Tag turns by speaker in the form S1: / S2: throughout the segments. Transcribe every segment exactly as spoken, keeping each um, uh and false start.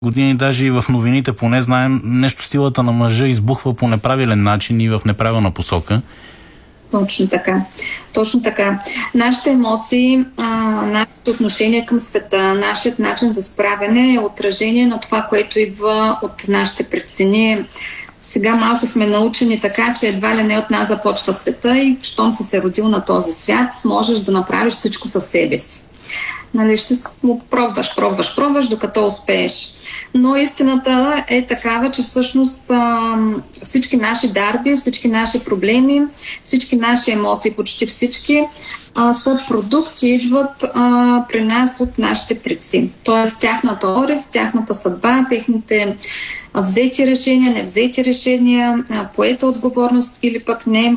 S1: години даже и в новините поне знаем, нещо в силата на мъжа избухва по неправилен начин и в неправилна посока.
S2: Точно така. Точно така. Нашите емоции, а, нашето отношение към света, нашият начин за справяне е отражение на това, което идва от нашите прецени. Сега малко сме научени така, че едва ли не от нас започва света и щом си се родил на този свят, можеш да направиш всичко със себе си. Нали, ще пробваш, пробваш, пробваш, докато успееш. Но истината е такава, че всъщност а, всички наши дарби, всички наши проблеми, всички наши емоции, почти всички, а, са продукти, идват а, при нас от нашите предци. Тоест тяхната орис, тяхната съдба, техните взети решения, невзети решения, поета отговорност или пък не,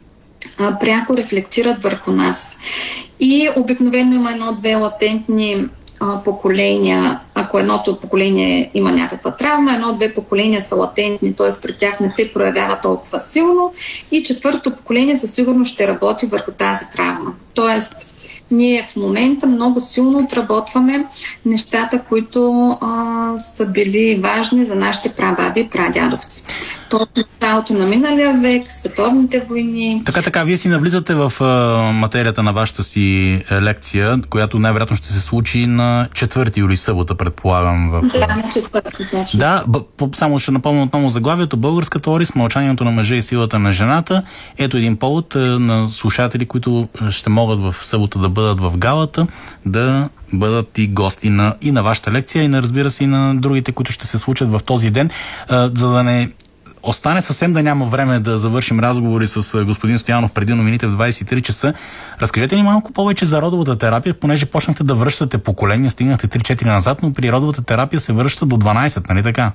S2: а, пряко рефлектират върху нас. И обикновено има едно-две латентни а, поколения. Ако едното поколение има някаква травма, едно-две поколения са латентни, т.е. при тях не се проявява толкова силно. И четвъртото поколение със сигурност ще работи върху тази травма. Тоест, ние в момента много силно отработваме нещата, които а, са били важни за нашите прабаби и прадядовци. То е началото на миналия век, световните войни.
S1: Така, така, вие си навлизате в а, материята на вашата си лекция, която най-вероятно ще се случи на четвърти юли, събота, предполагам. В...
S2: Да, на четвърти, точно.
S1: Да, б- само ще напомня отново заглавието. Българската орис, мълчанието на мъжа и силата на жената. Ето един повод а, на слушатели, които ще могат в събота да бъдат в галата, да бъдат и гости на, и на вашата лекция, и на, разбира се, и на другите, които ще се случат в този ден, а, за да не остане съвсем да няма време да завършим разговори с господин Стоянов преди новините в двайсет и три часа. Разкажете ни малко повече за родовата терапия, понеже почнахте да връщате поколения, стигнахте три-четири назад, но при родовата терапия се връща до дванайсет, нали така?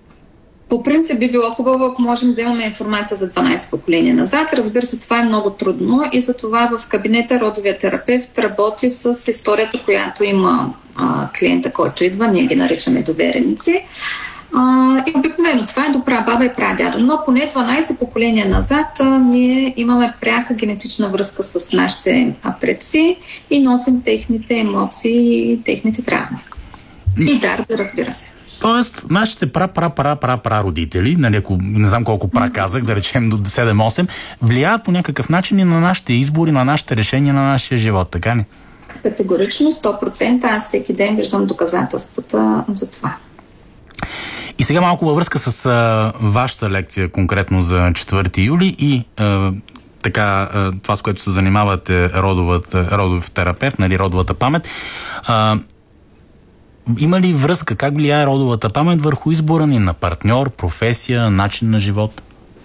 S2: По принцип би било хубаво, ако можем да имаме информация за дванайсет поколения назад. Разбира се, това е много трудно и затова в кабинета родовия терапевт работи с историята, която има а, клиента, който идва. Ние ги наричаме довереници. Uh, и обикновено това е до прабаба и прадядо. Но поне дванайсет поколения назад uh, ние имаме пряка генетична връзка с нашите предци и носим техните емоции и техните травми. И дарби, разбира се.
S1: Тоест, нашите пра-пра-пра-пра-пра-родители, нали, ако не знам колко пра казах, да речем до седем-осем, влияят по някакъв начин и на нашите избори, на нашите решения, на нашия живот, така ли?
S2: Категорично, сто процента. Аз всеки ден виждам доказателствата за това.
S1: И сега малко във връзка с а, вашата лекция, конкретно за четвърти юли и а, така, а, това, с което се занимавате, родовата, родов терапевт, нали, родовата памет. А, има ли връзка, как влияе родовата памет върху избора ни на партньор, професия, начин на живот?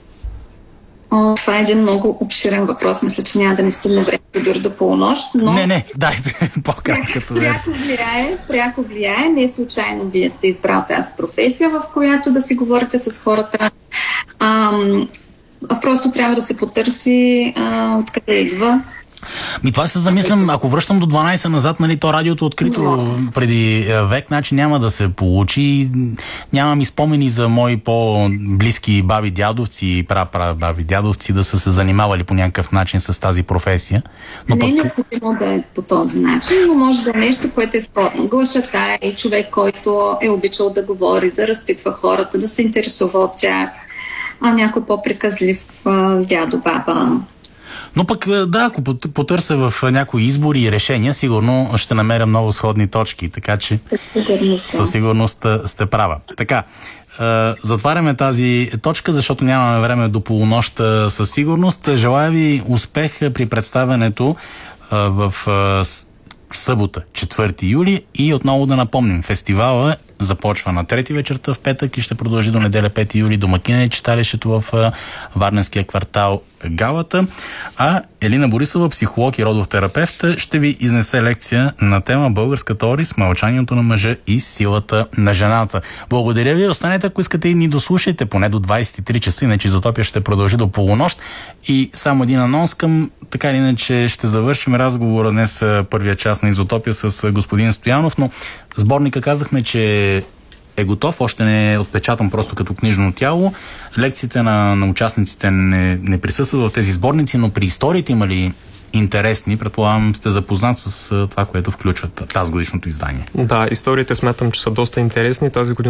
S2: О, това е един много обширен въпрос. Мисля, че няма да не стигне време дори до полунощ. Но...
S1: Не, не, дайте по-кратката версия.
S2: Пряко влияе, пряко влияе. Не случайно вие сте избрал тази професия, в която да си говорите с хората. Ам, а просто трябва да се потърси а, откъде идва.
S1: Ми това се замислям, ако връщам до дванайсет назад, нали, то радиото открито преди век, значи няма да се получи. Нямам и спомени за мои по-близки баби дядовци и пра-пра-баби дядовци да са се занимавали по някакъв начин с тази професия. Но
S2: не
S1: пък...
S2: е необходимо да е по този начин, но може да е нещо, което е сходно. Глашата е човек, който е обичал да говори, да разпитва хората, да се интересува от тях, а някой по-приказлив дядо, баба.
S1: Но пък да, ако потърся в някои избори и решения, сигурно ще намеря много сходни точки, така че със сигурност сте права. Така, затваряме тази точка, защото нямаме време до полунощ със сигурност. Желая ви успех при представянето в събота, четвърти юли, и отново да напомним, фестивала започва на трети вечерта в петък и ще продължи до неделя, пети юли. Домакин е читалището в Варненския квартал Галата. А Елина Борисова, психолог и родов терапевт, ще ви изнесе лекция на тема Българската орис, мълчанието на мъжа и силата на жената. Благодаря ви. Останете, ако искате, и ни дослушайте поне до двайсет и три часа, иначе Изотопия ще продължи до полунощ. И само един анонс към, така или иначе ще завършим разговора днес, първия час на Изотопия с господин Стоянов, но сборника казахме, че е готов, още не е отпечатан просто като книжно тяло. Лекциите на, на участниците не, не присъстват в тези сборници, но при историите има ли интересни? Предполагам, сте запознат с това, което включват тази годишното издание.
S3: Да, историите смятам, че са доста интересни. Тази година